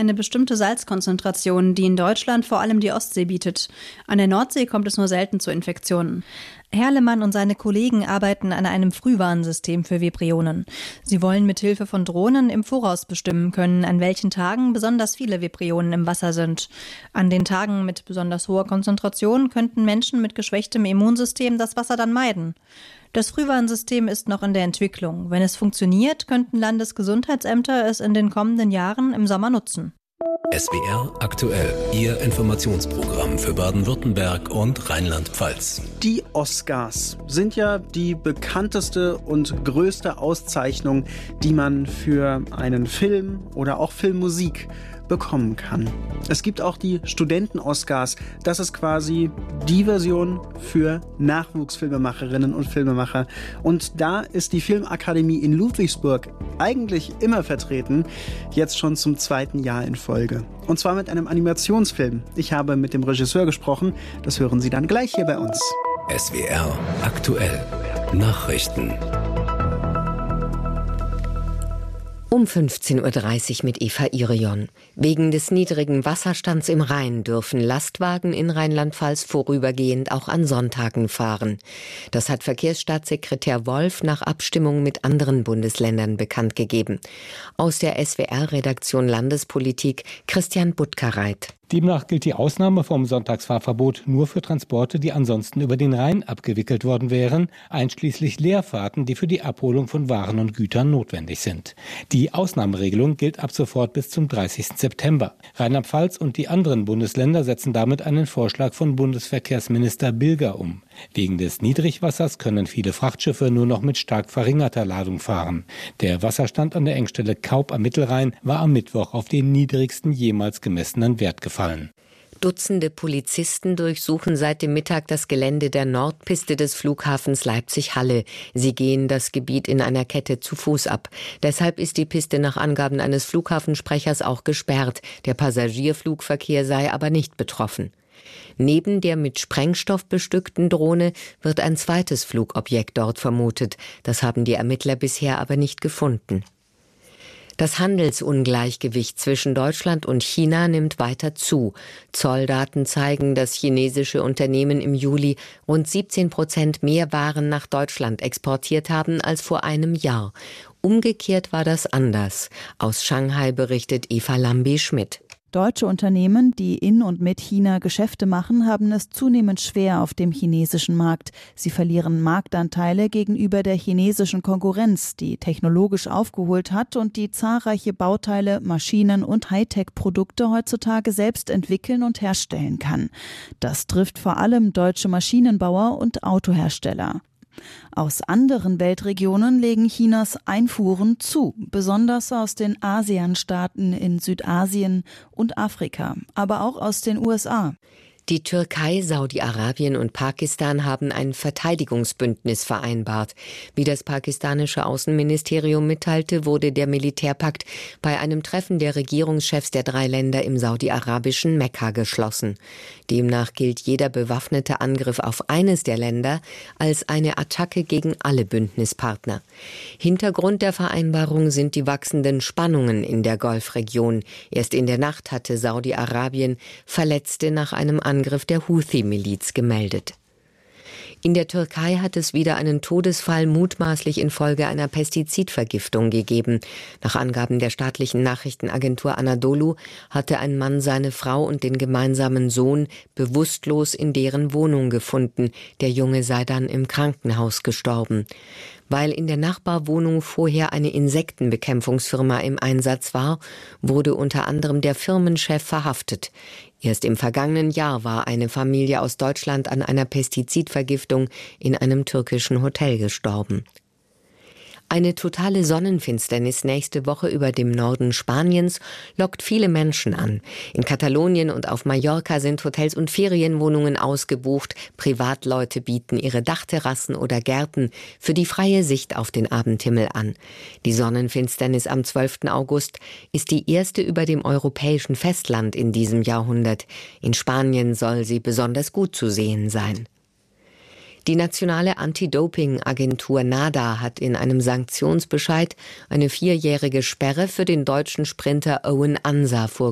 eine bestimmte Salzkonzentration, die in Deutschland vor allem die Ostsee bietet. An der Nordsee kommt es nur selten zu Infektionen. Herlemann und seine Kollegen arbeiten an einem Frühwarnsystem für Vibrionen. Sie wollen mit Hilfe von Drohnen im Voraus bestimmen können, an welchen Tagen besonders viele Vibrionen im Wasser sind. An den Tagen mit besonders hoher Konzentration könnten Menschen mit geschwächtem Immunsystem das Wasser dann meiden. Das Frühwarnsystem ist noch in der Entwicklung. Wenn es funktioniert, könnten Landesgesundheitsämter es in den kommenden Jahren im Sommer nutzen. SWR aktuell, Ihr Informationsprogramm für Baden-Württemberg und Rheinland-Pfalz. Die Oscars sind ja die bekannteste und größte Auszeichnung, die man für einen Film oder auch Filmmusik bekommen kann. Es gibt auch die Studenten-Oscars. Das ist quasi die Version für Nachwuchsfilmemacherinnen und Filmemacher. Und da ist die Filmakademie in Ludwigsburg eigentlich immer vertreten, jetzt schon zum 2. Jahr in Folge. Und zwar mit einem Animationsfilm. Ich habe mit dem Regisseur gesprochen. Das hören Sie dann gleich hier bei uns. SWR aktuell. Nachrichten. Um 15.30 Uhr mit Eva Irion. Wegen des niedrigen Wasserstands im Rhein dürfen Lastwagen in Rheinland-Pfalz vorübergehend auch an Sonntagen fahren. Das hat Verkehrsstaatssekretär Wolf nach Abstimmung mit anderen Bundesländern bekannt gegeben. Aus der SWR-Redaktion Landespolitik Christian Buttgereit. Demnach gilt die Ausnahme vom Sonntagsfahrverbot nur für Transporte, die ansonsten über den Rhein abgewickelt worden wären, einschließlich Leerfahrten, die für die Abholung von Waren und Gütern notwendig sind. Die Ausnahmeregelung gilt ab sofort bis zum 30. September. Rheinland-Pfalz und die anderen Bundesländer setzen damit einen Vorschlag von Bundesverkehrsminister Bilger um. Wegen des Niedrigwassers können viele Frachtschiffe nur noch mit stark verringerter Ladung fahren. Der Wasserstand an der Engstelle Kaup am Mittelrhein war am Mittwoch auf den niedrigsten jemals gemessenen Wert gefallen. Dutzende Polizisten durchsuchen seit dem Mittag das Gelände der Nordpiste des Flughafens Leipzig-Halle. Sie gehen das Gebiet in einer Kette zu Fuß ab. Deshalb ist die Piste nach Angaben eines Flughafensprechers auch gesperrt. Der Passagierflugverkehr sei aber nicht betroffen. Neben der mit Sprengstoff bestückten Drohne wird ein zweites Flugobjekt dort vermutet. Das haben die Ermittler bisher aber nicht gefunden. Das Handelsungleichgewicht zwischen Deutschland und China nimmt weiter zu. Zolldaten zeigen, dass chinesische Unternehmen im Juli rund 17% mehr Waren nach Deutschland exportiert haben als vor einem Jahr. Umgekehrt war das anders. Aus Shanghai berichtet Eva Lambi-Schmidt. Deutsche Unternehmen, die in und mit China Geschäfte machen, haben es zunehmend schwer auf dem chinesischen Markt. Sie verlieren Marktanteile gegenüber der chinesischen Konkurrenz, die technologisch aufgeholt hat und die zahlreiche Bauteile, Maschinen und Hightech-Produkte heutzutage selbst entwickeln und herstellen kann. Das trifft vor allem deutsche Maschinenbauer und Autohersteller. Aus anderen Weltregionen legen Chinas Einfuhren zu, besonders aus den ASEAN-Staaten in Südasien und Afrika, aber auch aus den USA. Die Türkei, Saudi-Arabien und Pakistan haben ein Verteidigungsbündnis vereinbart. Wie das pakistanische Außenministerium mitteilte, wurde der Militärpakt bei einem Treffen der Regierungschefs der 3 Länder im saudi-arabischen Mekka geschlossen. Demnach gilt jeder bewaffnete Angriff auf eines der Länder als eine Attacke gegen alle Bündnispartner. Hintergrund der Vereinbarung sind die wachsenden Spannungen in der Golfregion. Erst in der Nacht hatte Saudi-Arabien Verletzte nach einem Angriff der Houthi-Miliz gemeldet. In der Türkei hat es wieder einen Todesfall mutmaßlich infolge einer Pestizidvergiftung gegeben. Nach Angaben der staatlichen Nachrichtenagentur Anadolu hatte ein Mann seine Frau und den gemeinsamen Sohn bewusstlos in deren Wohnung gefunden. Der Junge sei dann im Krankenhaus gestorben. Weil in der Nachbarwohnung vorher eine Insektenbekämpfungsfirma im Einsatz war, wurde unter anderem der Firmenchef verhaftet. Erst im vergangenen Jahr war eine Familie aus Deutschland an einer Pestizidvergiftung in einem türkischen Hotel gestorben. Eine totale Sonnenfinsternis nächste Woche über dem Norden Spaniens lockt viele Menschen an. In Katalonien und auf Mallorca sind Hotels und Ferienwohnungen ausgebucht. Privatleute bieten ihre Dachterrassen oder Gärten für die freie Sicht auf den Abendhimmel an. Die Sonnenfinsternis am 12. August ist die erste über dem europäischen Festland in diesem Jahrhundert. In Spanien soll sie besonders gut zu sehen sein. Die nationale Anti-Doping-Agentur NADA hat in einem Sanktionsbescheid eine 4-jährige Sperre für den deutschen Sprinter Owen Ansa vorgeschlagen.